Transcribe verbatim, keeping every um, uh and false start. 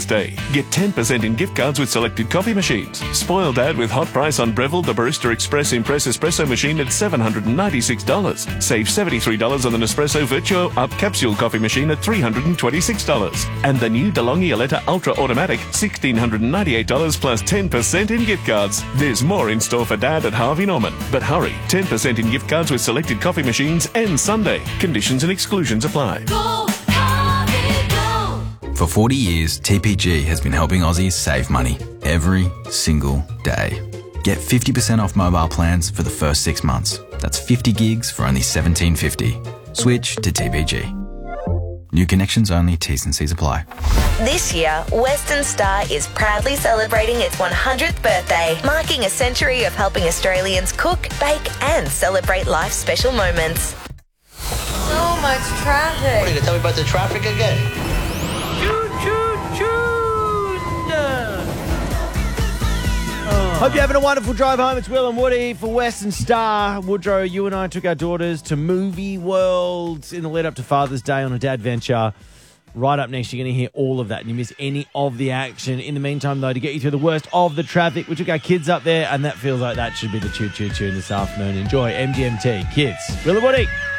Father's Day. Get ten percent in gift cards with selected coffee machines. Spoil Dad with hot price on Breville the Barista Express Impress Espresso machine at seven hundred ninety-six dollars. Save seventy-three dollars on the Nespresso Virtuo Up Capsule coffee machine at three hundred twenty-six dollars. And the new DeLonghi Aletta Ultra Automatic, one thousand six hundred ninety-eight dollars plus ten percent in gift cards. There's more in store for Dad at Harvey Norman. But hurry, ten percent in gift cards with selected coffee machines and Sunday. Conditions and exclusions apply. Go, Harvey, go. For forty years, T P G has been helping Aussies save money every single day. Get fifty percent off mobile plans for the first six months. That's fifty gigs for only seventeen fifty. Switch to T P G. New connections only, T's and C's apply. This year, Western Star is proudly celebrating its one hundredth birthday, marking a century of helping Australians cook, bake and celebrate life's special moments. So much traffic. What, are you going to tell me about the traffic again? Choo, choo, choo. Hope you're having a wonderful drive home. It's Will and Woody for Western Star. Woodrow, you and I took our daughters to Movie World in the lead up to Father's Day on a dad venture. Right up next, you're going to hear all of that and you miss any of the action. In the meantime, though, to get you through the worst of the traffic, we took our kids up there and that feels like that should be the choo-choo tune this afternoon. Enjoy M G M T. Kids. Will and Woody.